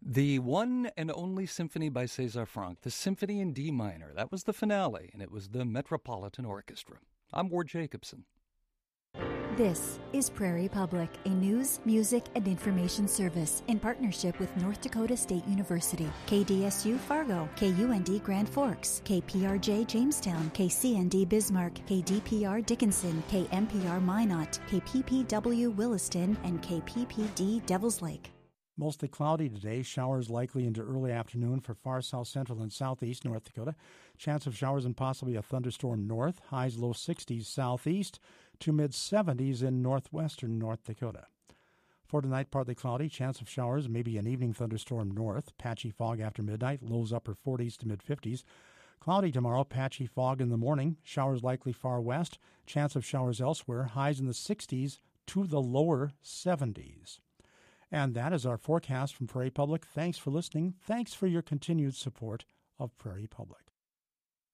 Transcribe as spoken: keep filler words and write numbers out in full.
The one and only symphony by César Franck, the Symphony in D minor. That was the finale, and it was the Metropolitan Orchestra. I'm Ward Jacobson. This is Prairie Public, a news, music, and information service in partnership with North Dakota State University, K D S U Fargo, K U N D Grand Forks, K P R J Jamestown, K C N D Bismarck, K D P R Dickinson, K M P R Minot, K P P W Williston, and K P P D Devils Lake. Mostly cloudy today. Showers likely into early afternoon for far south central and southeast North Dakota. Chance of showers and possibly a thunderstorm north. Highs low sixties southeast to mid seventies in northwestern North Dakota. For tonight, partly cloudy. Chance of showers, maybe an evening thunderstorm north. Patchy fog after midnight. Lows upper forties to mid fifties. Cloudy tomorrow. Patchy fog in the morning. Showers likely far west. Chance of showers elsewhere. Highs in the sixties to the lower seventies. And that is our forecast from Prairie Public. Thanks for listening. Thanks for your continued support of Prairie Public.